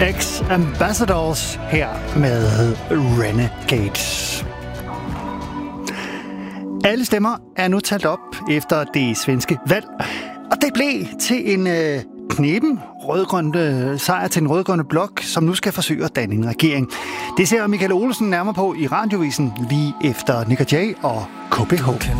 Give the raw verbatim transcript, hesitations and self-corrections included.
Ex-Ambassadors her med Renegades. Alle stemmer er nu talt op efter det svenske valg, og det blev til en øh, knepen rødgrønne sejr til en rødgrønne blok, som nu skal forsøge at danne en regering. Det ser Michael Olsen nærmere på i Radiovisen lige efter Nick og Jay og K B H.